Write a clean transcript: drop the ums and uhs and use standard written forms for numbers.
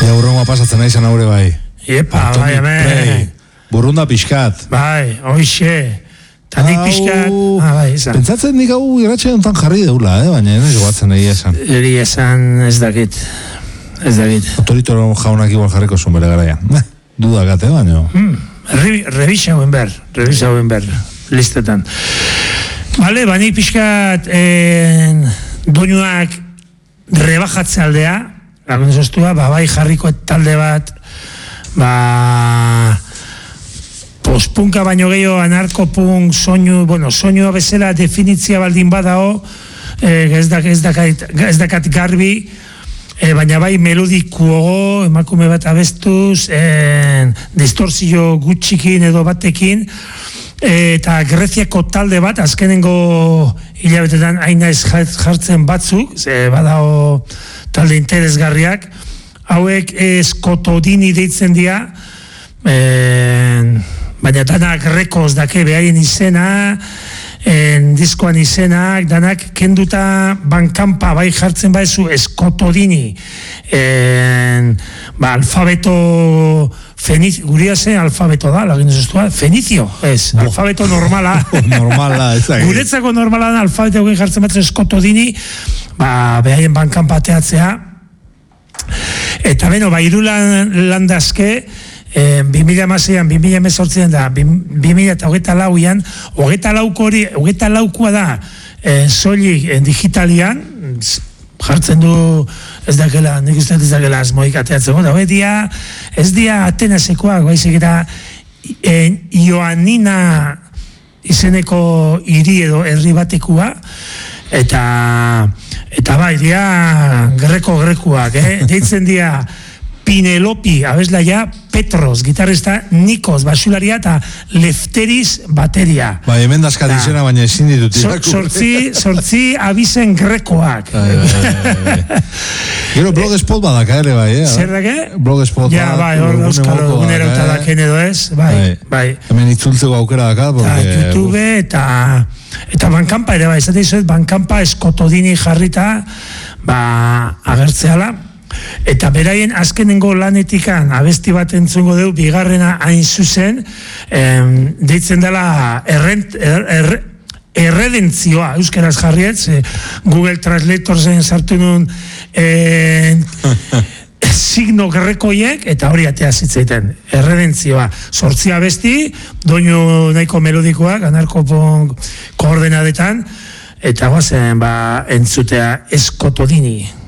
Jaurroma pasatzen nahi zan haure bai. Iepa, bai, hemen. Burrunda pixkat. Bai, hoxe. Tanik pixkat. Bai, izan. Pentsatzen nik hau irratxe honetan jarri deula, baina ez joatzen nahi esan. Eri esan ez dakit. Autoritoro jaunak igual jarriko zuen bere garaian. Dudakate, baina. Revisa hauen ber, listetan. Bale, bani pixkat doinuak rebajatze aldea, lagun ezostua, bai jarriko talde bat, pospunka baino gehiago anarkopunk soinua bezala definitzia baldin badao, ez dakat garbi, baina bai melodikuogo, emakume bat abestuz, distorsio gutxikin edo batekin, eta Greziako talde bat, azkenengo hilabetetan aina ez jartzen batzuk, badao talde interesgarriak, hauek Skotodini deitzen dira, baina danak rekoz dake behaien izena, diskoan izenak, danak kenduta bankampa bai jartzen baizu Skotodini, alfabeto guria zen alfabeto da, lagin ezustua, Fenizio, ez, alfabeto normala. Guretzako normala da, alfabeto egin jartzen batzen Skotodini, behaien bankan pateatzea. Eta beno, iru landazke, 2006an, 2018an da, 2024an, 24 da, soilik digitalian, jartzen du ez dakela, nik uste ez dakela asmoik ateatzen, ez dia Atenasekoak, baizik eta Ioannina izeneko hiri edo herri batekua, eta bai, dia grekuak, deitzen dia Pinelopi, abeslaia, Petros, gitarrista, Nikos, basularia, eta Lefteris, bateria. Bai, hemen dazkat izena, baina ezin ditut. Sortzi abizen grekoak. Gero blogspot badaka ere, bai, zer dake? Blogspot. Ja, bai, hor euskalo egunero eta daken edo ez, bai. Hemen itzultzeko aukera daka, porque... YouTube eta bankampa ere, bai, ez da bankampa Skotodini jarrita, agertzeala. Eta beraien azkenengo lanetikan abesti bat entzungo dugu, bigarrena hain zuzen, deitzen dela erredentzioa, euskeraz jarrietz, Google Translatorzen sartu nun signo grekoiek, eta hori atea zitzaiten, erredentzioa. 8 abesti, doinu nahiko melodikoak, anarkopon koordenadetan, eta guazen entzutea Skotodini.